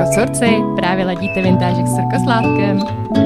Surci, právě ladíte Vintážek s Rkoslávkem.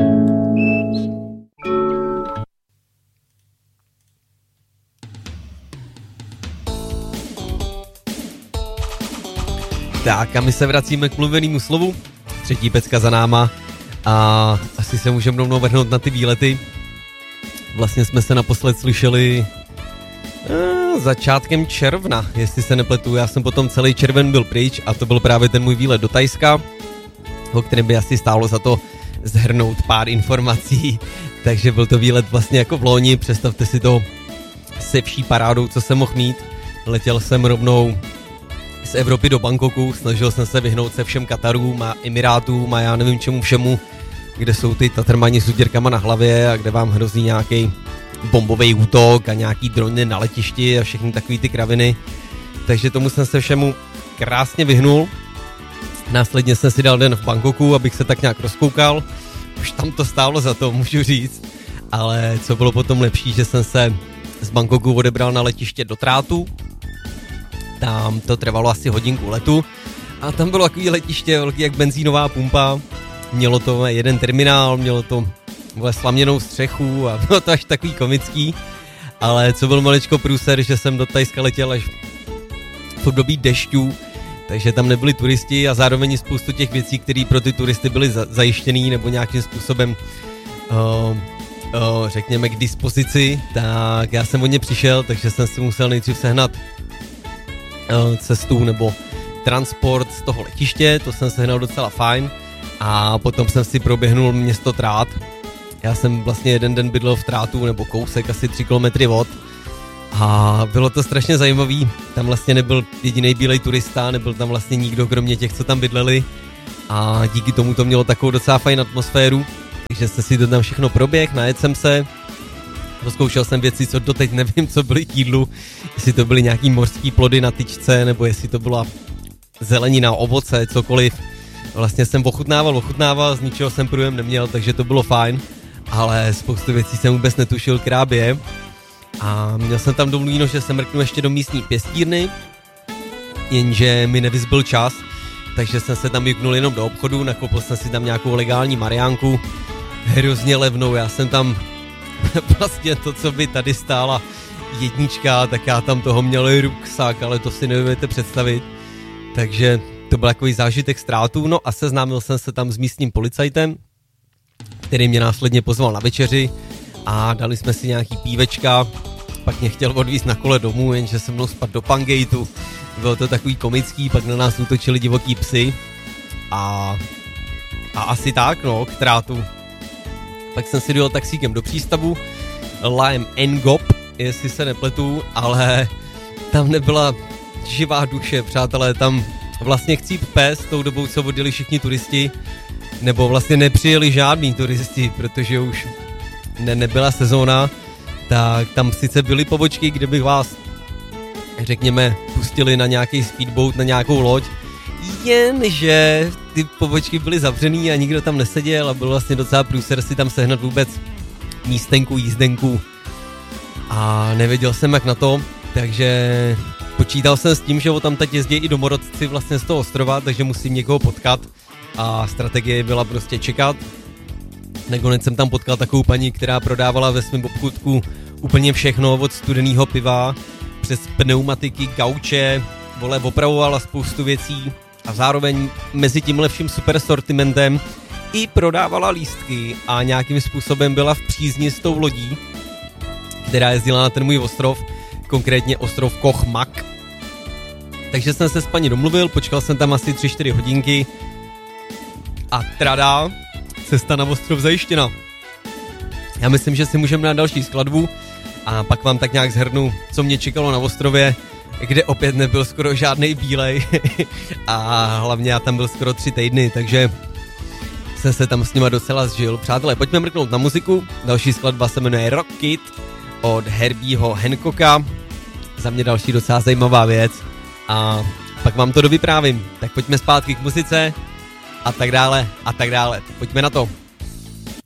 Tak a my se vracíme k mluvenému slovu, třetí pecka za náma a asi se můžeme rovnou vrhnout na ty výlety. Vlastně jsme se naposled slyšeli začátkem června, jestli se nepletu, já jsem potom celý červen byl pryč a to byl právě ten můj výlet do Thajska, o kterém by asi stálo za to zhrnout pár informací, takže byl to výlet vlastně jako v loni, představte si to se vší parádou, co jsem mohl mít, letěl jsem rovnou z Evropy do Bangkoku, snažil jsem se vyhnout se všem Katarům a Emirátům a já nevím čemu všemu, kde jsou ty tatrmani s uděrkama na hlavě a kde vám hrozí nějaký bombový útok a nějaký drony na letišti a všechny takové ty kraviny. Takže tomu jsem se všemu krásně vyhnul. Následně jsem si dal den v Bangkoku, abych se tak nějak rozkoukal. Už tam to stálo za to, můžu říct. Ale co bylo potom lepší, že jsem se z Bangkoku odebral na letiště do Trátu. Tam to trvalo asi hodinku letu. A tam bylo takový letiště velký jak benzínová pumpa. Mělo to jeden terminál, mělo to slaměnou střechu a bylo to až takový komický. Ale co byl maličko průser, že jsem do Thajska letěl až v období dešťů, takže tam nebyli turisti a zároveň spoustu těch věcí, které pro ty turisty byly zajištěný nebo nějakým způsobem řekněme k dispozici, tak já jsem od ně přišel, takže jsem si musel nejdřív sehnat cestu nebo transport z toho letiště, to jsem sehnal docela fajn a potom jsem si proběhnul město Trát. Já jsem vlastně jeden den bydlel v Trátu nebo kousek asi 3 kilometry od a bylo to strašně zajímavý, tam vlastně nebyl jediný bílej turista, nebyl tam vlastně nikdo kromě těch, co tam bydleli a díky tomu to mělo takovou docela fajn atmosféru, takže jsem si to tam všechno proběhl, najedl jsem se, rozkoušel jsem věci, co doteď nevím, co byly k jídlu, jestli to byly nějaký mořský plody na tyčce, nebo jestli to byla zelenina, ovoce, cokoliv. Vlastně jsem ochutnával, z ničeho jsem průjem neměl, takže to bylo fajn, ale spoustu věcí jsem vůbec netušil, která je. A měl jsem tam domluvíno, že se mrknu ještě do místní pěstírny, jenže mi nevyzbyl čas, takže jsem se tam juknul jenom do obchodu, nakoupil jsem si tam nějakou legální mariánku, hrozně levnou, já jsem tam vlastně to, co by tady stála jednička, tak já tam toho měl ruksak, ale to si neumíte představit, takže to byl takový zážitek z Trátu, no a seznámil jsem se tam s místním policajtem, který mě následně pozval na večeři a dali jsme si nějaký pívečka, pak mě chtěl odvízt na kole domů, jenže se mnou spadl do Pangeitu, bylo to takový komický, pak na nás útočili divoký psy a asi tak, no, k Trátu. Pak jsem si dojel taxíkem do přístavu, Laem Ngop, jestli se nepletu, ale tam nebyla živá duše, přátelé, tam vlastně chcíp pes, tou dobou, co odjeli všichni turisti, nebo vlastně nepřijeli žádný turisti, protože už nebyla sezóna, tak tam sice byly pobočky, kde bych vás, řekněme, pustili na nějaký speedboat, na nějakou loď, jenže ty pobočky byly zavřený a nikdo tam neseděl a byl vlastně docela průser si tam sehnat vůbec místenku, jízdenku a nevěděl jsem jak na to, takže počítal jsem s tím, že tam teď jezdí i domorodci vlastně z toho ostrova, takže musím někoho potkat a strategie byla prostě čekat. Nakonec jsem tam potkal takovou paní, která prodávala ve svém obchůdku úplně všechno od studeného piva přes pneumatiky, gauče, opravovala spoustu věcí a zároveň mezi tímhle vším super sortimentem i prodávala lístky a nějakým způsobem byla v přízni s tou lodí, která jezdila na ten můj ostrov, konkrétně ostrov Koh Mak. Takže jsem se s paní domluvil, počkal jsem tam asi 3-4 hodinky a tradá, cesta na ostrov zajištěna. Já myslím, že si můžeme dát další skladbu a pak vám tak nějak shrnu, co mě čekalo na ostrově, kde opět nebyl skoro žádnej bílej a hlavně já tam byl skoro 3 týdny, takže jsem se tam s nima docela zžil. Přátelé, pojďme mrknout na muziku. Další skladba se jmenuje Rocket od Herbieho Hancocka. Za mě další docela zajímavá věc a pak vám to dovyprávím. Tak pojďme zpátky k muzice a tak dále a tak dále. Pojďme na to.